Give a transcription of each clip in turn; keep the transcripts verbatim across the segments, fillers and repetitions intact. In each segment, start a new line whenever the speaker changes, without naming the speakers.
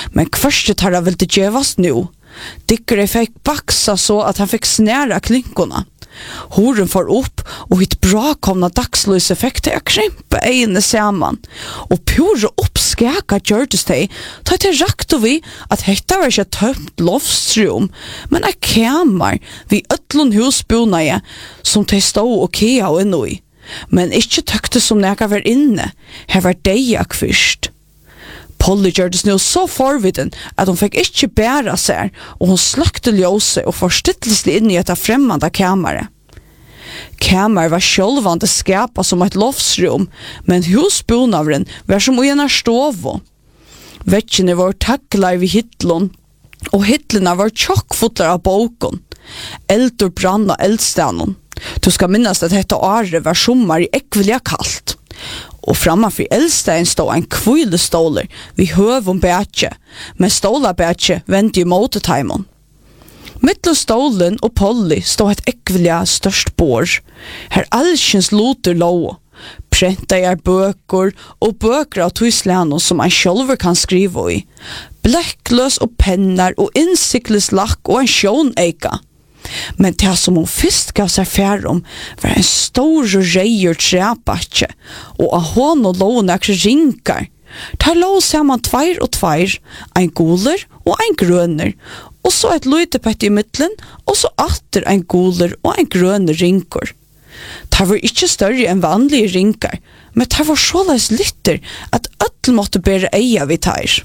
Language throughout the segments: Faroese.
Men kvørste tarra ville gjevast nu. Dikkere fikk baksa så at han fikk snæra klinkorna. Horen får upp och hit bra komna dagslösa effekter jag krympa egna samman och pura uppskaka gjordes det ta till rakt och vi att hetta var inte tömt loftsrum men ett kammar vi ötlun husbona som till stå och kea och inui men inte tökte som näka var inne här var dejak först. Polly gjordes nu så forviden att hon fick inte bära sig och hon slökte ljóset och förstittleslig in i ett främmande kammare. Kammar var självande skapa som ett loftsrum, men husbonavren var som ena stovo. Vettjene var tacklar vid hittlon, och hittlarna var tjockfotlar av boken. Eldor brann och eldstanon. Du ska minnas att detta året var sommar i ekvilja kallt. Och framför eldstein stod en kvilleståler vid hövon bätje, men stålabätje vände ju mot timon. Mittlo stolen och Polly stod ett ekvilja störst bord. Här allsens loter lå. Pränta er böcker och böcker av tysläno som man själv kan skriva i. Bläcklös och pennar och insikles lack och en sjåneika. Men det som hon först gav sig färd om var en stor rejur träpatje och av hon och låg några rinkar. Där låg samman tvär och tvär, en guler och en gröner och så ett lutepett i mitten och så åter en guler och en gröner rinkor. Det var inte större än vanliga rinkar, men det var så läs litter att öll måtte bära eia vid tär.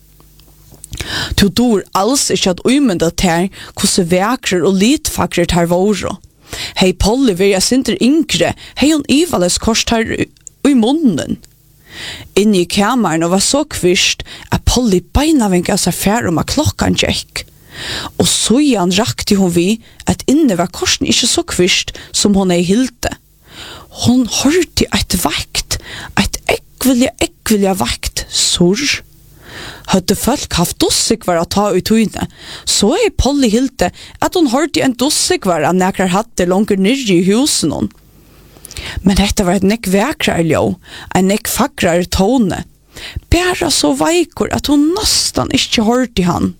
Du dår alls ikke at umynda ter hvordan vekrer og litfakrer ter våre. Hei Polly vil jeg sinter yngre, hei hun ivales kors ter i munnen. Inne i kammeren var så kvist at Polly beina vinket seg fær om at klokkan gikk. Og så igjen rakte hun vi at inne var korsen ikke så kvist som hun er hilte. Hun hørte et vakt, et ekvilja, ekvilja vakt, surr. Hadde folk haft dussikvar å ta ut tøyne, så er Polly hilte at hun hørte en dussikvar av nekrar hatte langer nirri i husen hon. Men dette var et nekk vekrar ljå, en nekk fakrar tone. Bæra så veikor at hun nastan ikke hørte han.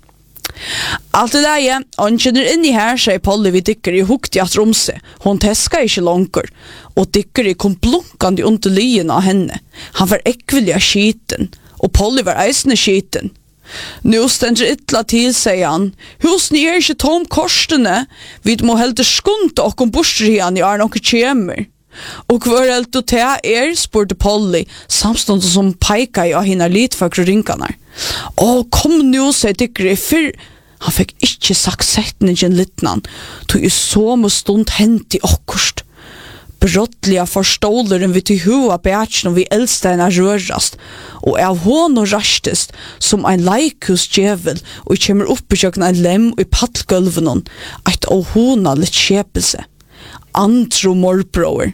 Alt det der, han kjenner inn i her, sier Polly vi dykker i hukt i at romse. Hun teska ikke langer, og dykker i kom blunkande under lyen av henne. Han var ekvilja skiten. Og Polly var eisne skiten. Nu stender ytla til, sier han. Husen er ikke tom korstene. Vi må helte skunte og kom borster igjen i Arne og kjemer. Og hva er helt å ta er, spurte Polly, samstående som peika i av henne litfakre rinkarna. Å, kom nu, sier Dickere, for han fikk ikke sagt setningen littnan. Tog i så med stund hent i okkurst. Brottliga förstålaren vid till hua bärtsen och vi eldsteina rörast och av hon och rastest som en laikusdjevel och kommer upp i kökna en lem i pattgulven att av hona litt kjepelse. Antro morbror.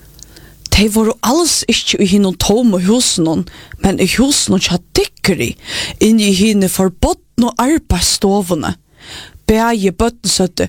De var alls ikke i hinnom tom og husen, men i husen tja Dickere inn i hinne forbodne og arbeidsståvene. Bæje bøtten søtte,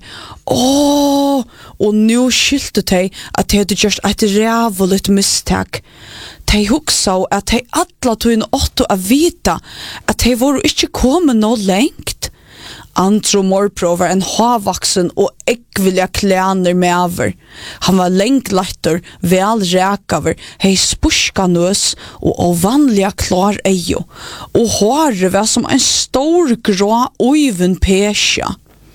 åh, og nu skyldte de at de hadde gjort et rævligt mistak. De hugsa at de alla tøyne åtto a vita at de var ikke kommet nå lengt. Antro morpro var en havvaksen og ekvilja klæner med over. Han var lengt-letter, vel rækaver, hei spuska nøs og ovanliga klar eio. Og håret var som en stor grå oiven pesja.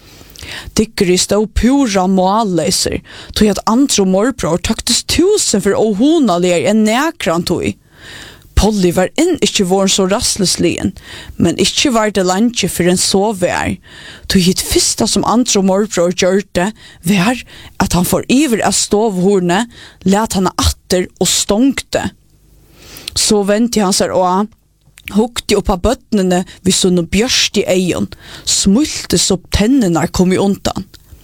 Dickere stod pura målleiser, tog at antro morbror taktes tusen for å honaler enn nekran tog. Polly var inn ikke våren så rastløslien, men ikke var det landje for en så vær. Tog hit fyrsta som antro morbror gjørte, var at han får iver av stovhorne, let han atter og stongte. Så ventet han seg å hukte opp av bøttene ved sånne bjørst i egen, smultes opp tennene kom i undan.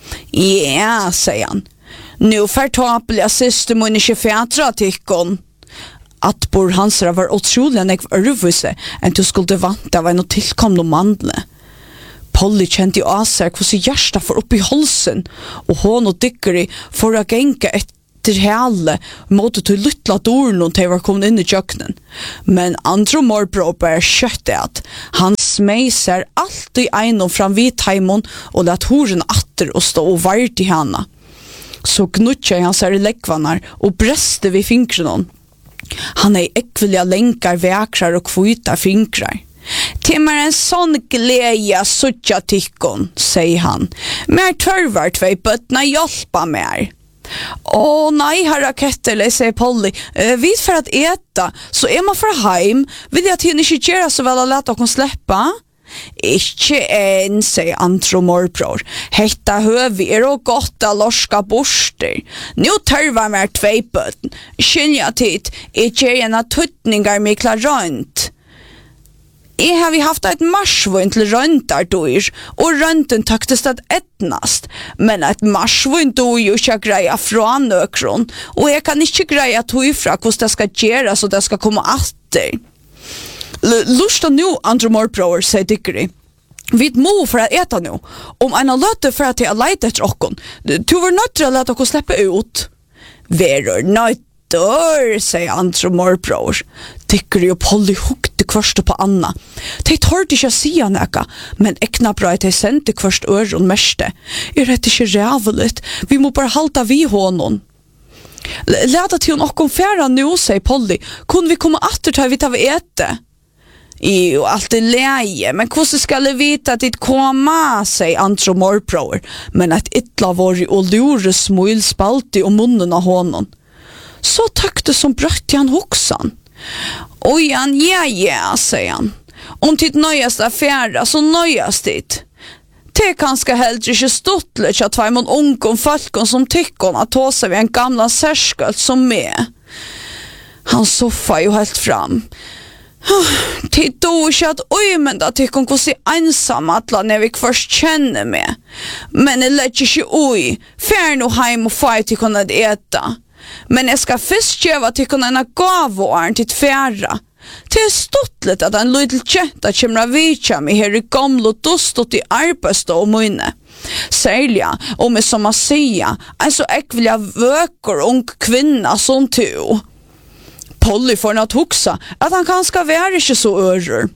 Ja, sier han. Nå fortapel jeg siste må ikke fætra tikkon. At bor hansra var utrolig enn jeg ørvise enn du skulle vante av en og tilkomne mandle. Polly kjente i aser hvordan hjertet får opp i halsen, og hon og Dickere for å genke etter hele måte til lytla doren når de var kommet inn i kjøkkenen. Men andre morbror bare skjøtte at han smeg ser allt i einon fram vid taimon og lat horen atter og stå og vart i hana. Så gnutja han ser i leggvannar og breste vid finkrenon. Han er ekvelia lenkar, väkrar og kvita finkrar. Timmar en sån glädje suttja tikkon, säger han. Mer törvar tvei bötna hjälpa mer. Åh nej, herra Kettele, säger Polly. Uh, vid för att äta, så är man för heim. Vill jag att henne inte göra så väl att låta oss släppa? Ikke en, sier Antro morbror. Hetta høvi er og godt av lorska borster. Nu tørvar mer tveipøten. Skynja tid, ikke er en av tuttningar mikla rønt. Jeg har vi haft et marsvun til røntar dyr, og rønten taktest at etnast. Men et marsvun dyr jo ikke greia fra nøkron, og jeg kan ikke greia tog fra hvordan det skal gjøre så det skal komme atter. Lusta nu, andre morbror, sier Dickeri. Vi må for å äta nu. Om en har løte for at jeg har leit etter okkon. Du var nødt til å lete okkon slippe ut. Verur nøytter, sier andre morbror. Dickeri og Polly hukte kvørste på Anna. De tørte ikke å si han eka, men ekna bra at de sendte kvørst øron meste. Er det ikke ræveligt? Vi må bare halta vi honom. Leta til hon okkon færa nu, sier Polly. Kunne vi komme atter til vi tar vi ete? Jo, allt är läge, men hvordan skal jeg vite at det kommer, sier Antro morbror, men at ytla var i og lure smil spalt i og munnen av honom. Så takte som brøtt han hoksan. Oj, han, ja, ja, sier han. Om titt nøyast affära, så nøyast dit. Det kanske heller ikke stottlet at tvei mon ungom falkon som tykkon at ta seg ved en gamla särskalt som med. Han soffa jo helt fram. Titta och att oj men då tycker hon så ensam att när vi först känner med. Men det lägger sig oj. Fär nu hem och fight till kunna äta. Men jag ska först köpa till kunna gåvor till färra. Det är stottligt att en liten tjänta kommer vitcha mig här i gamla dostot i arbetstå och minne. Särliga, och med som man säger, alltså äckliga vökor ung kvinna som tu. Polly får något huxa att han kanske vara inte så örr.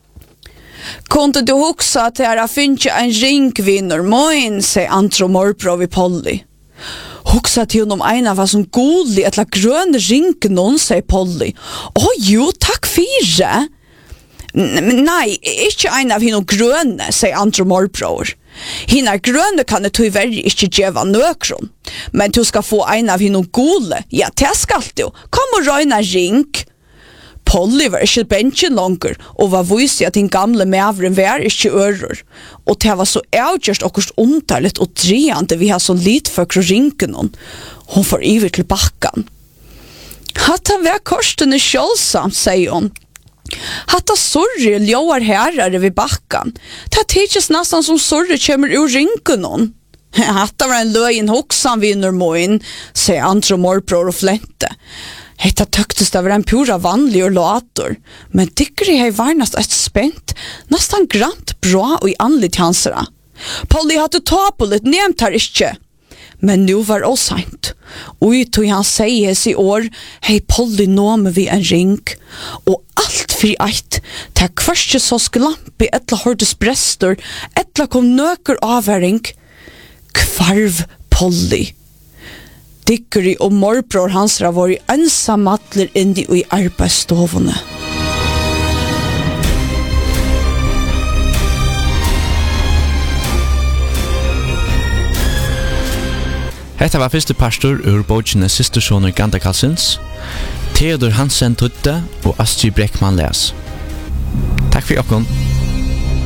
Kunde du huxa att jag finns en ringkvinnor moin, säger Antro morbror vid Polly. Huxa till honom ena var som godlig eller grön ringknon, säger Polly. Åh jo, tack för N- nej, inte en av henne gröna, säger Antro morbror. Hina gröna kan det tyvärr inte geva nøkron. Men du ska få en av henne gole. Ja, det skal du. Kom och röjna rink. Polly var ikke bensjen langer, og var vise at din gamle mævren var ikke ører. Og det var så avgjørst okkurst omtalet og dreende vi har så lit for rinken hon. Hon får iver til bakkan. Hatt han var korstene kjølsamt, sier hon. Hatta sorry ljóar herrar vid bakkan. Det tidses nästan som sorry kommer ur rinken hon. Hatta var en lögin hoxan vinner moin, säger Antro morbror och flente. Hetta töktes det var en pura vanlig och lator. Men tycker jag varnast ett spänt, nästan grant bra och i anligt hansara. Polly hade tapulet nämnt här inte. Men nu var det sent. Oj, tog han säger i år, hej Polly nåme vi en ring. Och allt för ett, ta kvörste så sklampi ettla hördes brestor, ettla kom nöker avhäring. Kvarv Polly. Dickeri og morbror hans var i ensamatler inni i arbeidsstofene.
Hetta var fyrste pastor ur bókina Systersonur Gandakalsins, Theodor Hansen Tutte og Astrid Breckman les. Takk for okkon.